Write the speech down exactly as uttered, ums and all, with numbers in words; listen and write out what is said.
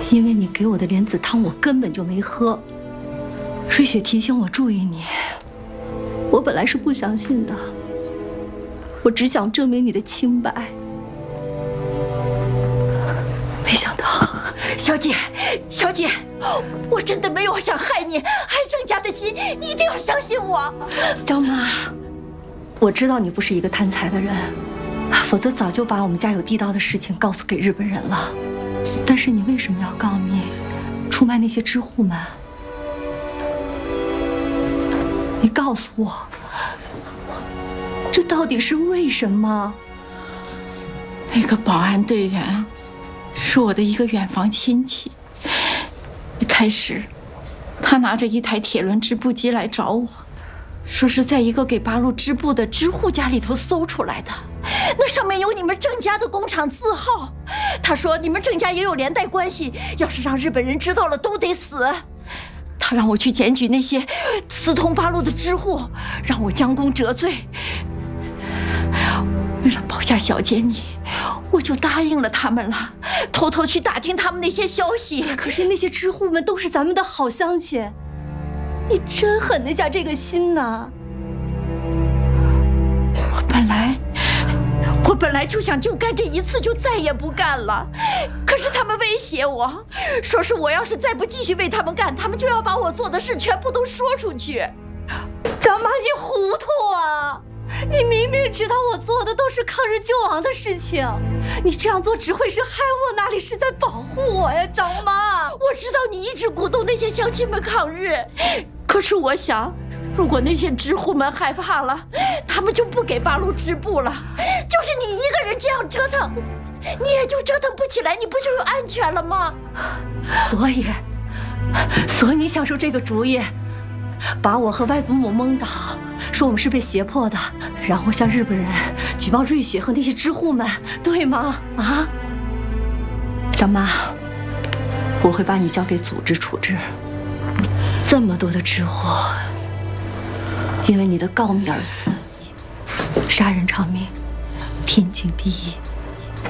因为你给我的莲子汤我根本就没喝。瑞雪提醒我注意你，我本来是不相信的，我只想证明你的清白。没想到， 小姐，小姐，我真的没有想害你，害郑家的心，你一定要相信我。 张妈，我知道你不是一个贪财的人，否则早就把我们家有地道的事情告诉给日本人了。但是你为什么要告密，出卖那些知户们？你告诉我，这到底是为什么？ 那个保安队员是我的一个远房亲戚。一开始，他拿着一台铁轮织布机来找我，说是在一个给八路织布的织户家里头搜出来的，那上面有你们郑家的工厂字号。他说你们郑家也有连带关系，要是让日本人知道了都得死。他让我去检举那些私通八路的织户，让我将功折罪。为了保下小姐你，我就答应了他们了，偷偷去打听他们那些消息。 可是那些织户们都是咱们的好乡亲，你真狠得下这个心呐！ 我本来，我本来就想就干这一次，就再也不干了。可是他们威胁我，说是我要是再不继续为他们干，他们就要把我做的事全部都说出去。 张妈，你糊涂啊！你明明知道我做的都是抗日救亡的事情，你这样做只会是害我，哪里是在保护我呀，张妈！ 我知道你一直鼓动那些乡亲们抗日，可是我想，如果那些织户们害怕了，他们就不给八路织布了。就是你一个人这样折腾，你也就折腾不起来，你不就有安全了吗？ 所以，所以你想出这个主意，把我和外祖母蒙倒，说我们是被胁迫的，然后向日本人举报瑞雪和那些织户们，对吗？啊，张妈，我会把你交给组织处置。这么多的织户，因为你的告密而死，杀人偿命，天经地义。